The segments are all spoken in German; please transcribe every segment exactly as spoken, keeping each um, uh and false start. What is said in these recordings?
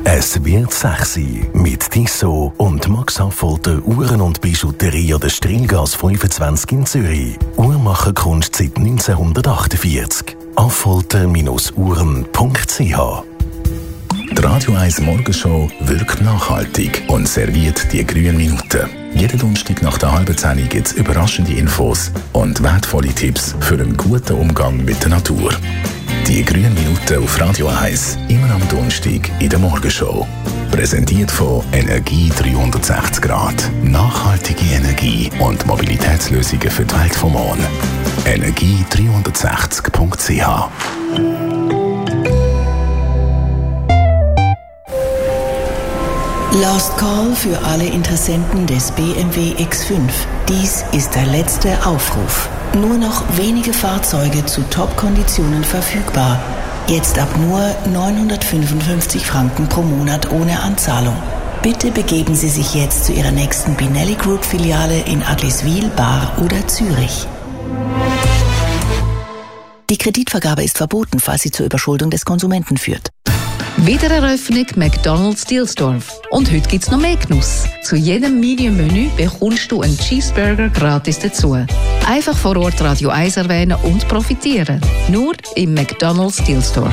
Es wird sexy mit Tissot und Max Affolter Uhren und Bijouterie an der Strilgas fünfundzwanzig in Zürich. Uhrmacherkunst seit neunzehnhundertachtundvierzig. affolter Uhren punkt c h. Die Radio eins Morgenshow wirkt nachhaltig und serviert die grünen Minuten. Jeden Donnerstag nach der halben Zehn gibt es überraschende Infos und wertvolle Tipps für einen guten Umgang mit der Natur. Die grünen Minuten auf Radio eins, immer am Donnerstag in der Morgenshow. Präsentiert von Energie dreihundertsechzig Grad. Nachhaltige Energie und Mobilitätslösungen für die Welt vom Morgen. energie dreihundertsechzig punkt c h. Last Call für alle Interessenten des B M W X fünf. Dies ist der letzte Aufruf. Nur noch wenige Fahrzeuge zu Top-Konditionen verfügbar. Jetzt ab nur neunhundertfünfundfünfzig Franken pro Monat ohne Anzahlung. Bitte begeben Sie sich jetzt zu Ihrer nächsten Binelli Group Filiale in Adliswil, Bar oder Zürich. Die Kreditvergabe ist verboten, falls sie zur Überschuldung des Konsumenten führt. Wiedereröffnung McDonald's Dielsdorf. Und heute gibt's noch mehr Genuss. Zu jedem Medium-Menü bekommst du einen Cheeseburger gratis dazu. Einfach vor Ort Radio eins erwähnen und profitieren. Nur im McDonald's Dielsdorf.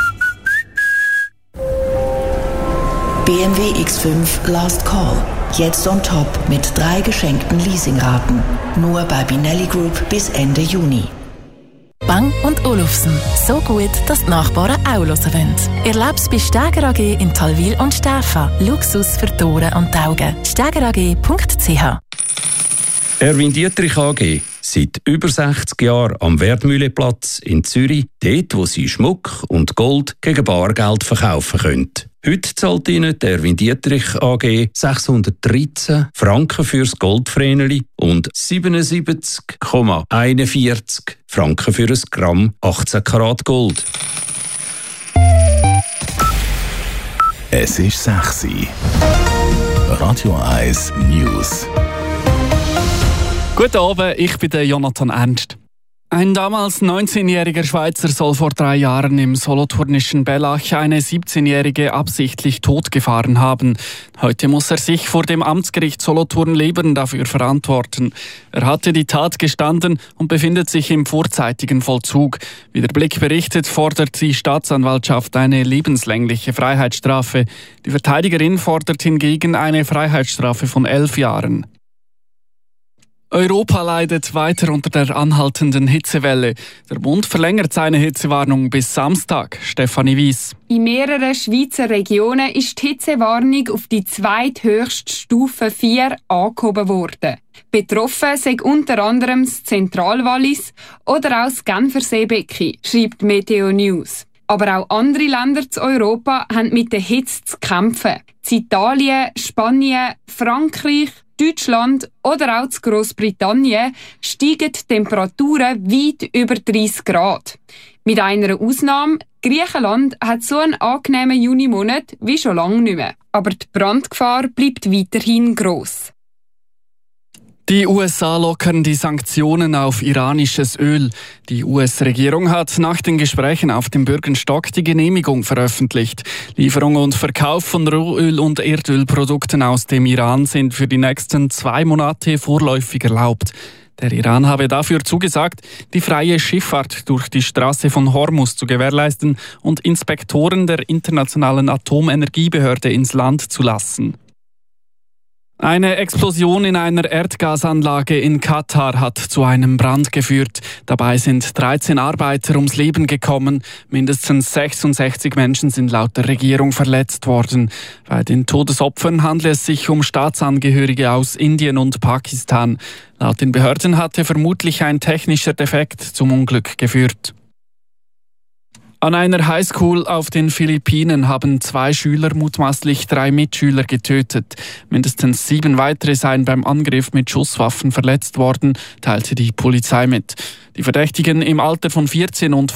B M W X fünf Last Call. Jetzt on top mit drei geschenkten Leasingraten. Nur bei Binelli Group bis Ende Juni. Bang und Olufsen. So gut, dass die Nachbarn auch hören wollen. Erleb's bei Steger A G in Talwil und Stäfa. Luxus für die Ohren und die Augen. steger a g punkt c h. Erwin Dietrich A G. Seit über sechzig Jahren am Wertmühleplatz in Zürich, dort, wo sie Schmuck und Gold gegen Bargeld verkaufen können. Heute zahlt Ihnen der Erwin Dietrich A G sechshundertdreizehn Franken fürs Goldvreneli und siebenundsiebzig Komma einundvierzig Franken für ein Gramm achtzehn Karat Gold. Es ist sexy. Radio eins News. Guten Abend, ich bin der Jonathan Ernst. Ein damals neunzehnjähriger Schweizer soll vor drei Jahren im solothurnischen Bellach eine siebzehnjährige absichtlich totgefahren haben. Heute muss er sich vor dem Amtsgericht Solothurn-Lebern dafür verantworten. Er hatte die Tat gestanden und befindet sich im vorzeitigen Vollzug. Wie der Blick berichtet, fordert die Staatsanwaltschaft eine lebenslängliche Freiheitsstrafe. Die Verteidigerin fordert hingegen eine Freiheitsstrafe von elf Jahren. Europa leidet weiter unter der anhaltenden Hitzewelle. Der Bund verlängert seine Hitzewarnung bis Samstag. Stefanie Wies. In mehreren Schweizer Regionen ist die Hitzewarnung auf die zweithöchste Stufe vier angehoben worden. Betroffen sind unter anderem das Zentralwallis oder auch das Genferseebecken, schreibt Meteo News. Aber auch andere Länder in Europa haben mit der Hitze zu kämpfen. In Italien, Spanien, Frankreich, Deutschland oder auch in Großbritannien steigen die Temperaturen weit über dreißig Grad. Mit einer Ausnahme, Griechenland hat so einen angenehmen Junimonat wie schon lange nicht mehr. Aber die Brandgefahr bleibt weiterhin gross. Die U S A lockern die Sanktionen auf iranisches Öl. Die U S-Regierung hat nach den Gesprächen auf dem Bürgenstock die Genehmigung veröffentlicht. Lieferung und Verkauf von Rohöl- und Erdölprodukten aus dem Iran sind für die nächsten zwei Monate vorläufig erlaubt. Der Iran habe dafür zugesagt, die freie Schifffahrt durch die Straße von Hormuz zu gewährleisten und Inspektoren der Internationalen Atomenergiebehörde ins Land zu lassen. Eine Explosion in einer Erdgasanlage in Katar hat zu einem Brand geführt. Dabei sind dreizehn Arbeiter ums Leben gekommen. Mindestens sechsundsechzig Menschen sind laut der Regierung verletzt worden. Bei den Todesopfern handelt es sich um Staatsangehörige aus Indien und Pakistan. Laut den Behörden hatte vermutlich ein technischer Defekt zum Unglück geführt. An einer Highschool auf den Philippinen haben zwei Schüler mutmaßlich drei Mitschüler getötet. Mindestens sieben weitere seien beim Angriff mit Schusswaffen verletzt worden, teilte die Polizei mit. Die Verdächtigen im Alter von vierzehn und